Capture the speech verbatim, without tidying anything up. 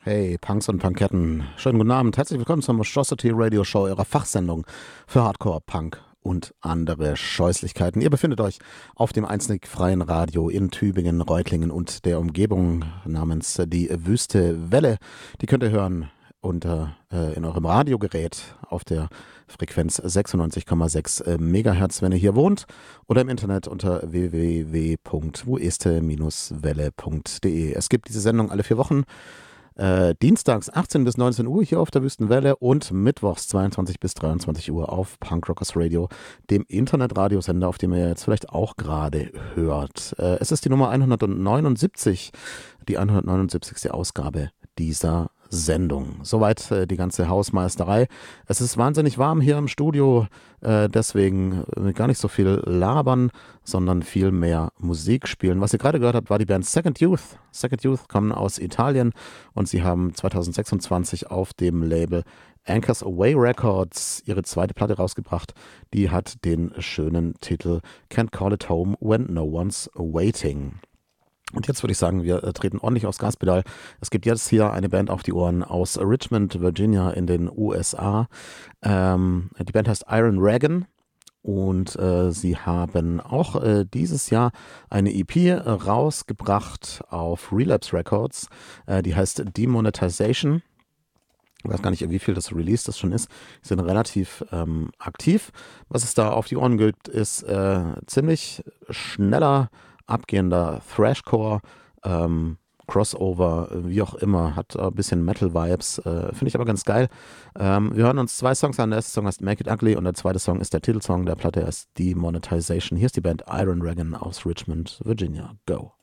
Hey, Punks und Punketten, schönen guten Abend. Herzlich willkommen zur Monstrosity Radio Show, ihrer Fachsendung für Hardcore, Punk und andere Scheußlichkeiten. Ihr befindet euch auf dem einzig freien Radio in Tübingen, Reutlingen und der Umgebung namens die Wüste Welle. Die könnt ihr hören unter, äh, in eurem Radiogerät auf der Frequenz sechsundneunzig Komma sechs Megahertz, wenn ihr hier wohnt, oder im Internet unter w w w punkt wueste welle punkt de. Es gibt diese Sendung alle vier Wochen. Äh, dienstags achtzehn bis neunzehn Uhr hier auf der Wüstenwelle und mittwochs zweiundzwanzig bis dreiundzwanzig Uhr auf Punk Rockers Radio, dem Internetradiosender, auf dem ihr jetzt vielleicht auch gerade hört. Äh, es ist die Nummer hundertneunundsiebzig, die hundertneunundsiebzigste Ausgabe dieser Sendung. Soweit äh, die ganze Hausmeisterei. Es ist wahnsinnig warm hier im Studio, äh, deswegen äh, gar nicht so viel labern, sondern viel mehr Musik spielen. Was ihr gerade gehört habt, war die Band Second Youth. Second Youth kommen aus Italien und sie haben zwanzig sechsundzwanzig auf dem Label Anchors Away Records ihre zweite Platte rausgebracht. Die hat den schönen Titel Can't Call It Home When No One's Waiting. Und jetzt würde ich sagen, wir treten ordentlich aufs Gaspedal. Es gibt jetzt hier eine Band auf die Ohren aus Richmond, Virginia in den U S A. Ähm, die Band heißt Iron Reagan und äh, sie haben auch äh, dieses Jahr eine E P äh, rausgebracht auf Relapse Records. Äh, die heißt Demonetization. Ich weiß gar nicht, wie viel das Release das schon ist. Die sind relativ ähm, aktiv. Was es da auf die Ohren gibt, ist äh, ziemlich schneller, abgehender Thrashcore, ähm, Crossover, wie auch immer, hat ein bisschen Metal-Vibes, äh, finde ich aber ganz geil. Ähm, wir hören uns zwei Songs an, der erste Song heißt Make It Ugly und der zweite Song ist der Titelsong der Platte, heißt Demonetization. Hier ist die Band Iron Reagan aus Richmond, Virginia. Go!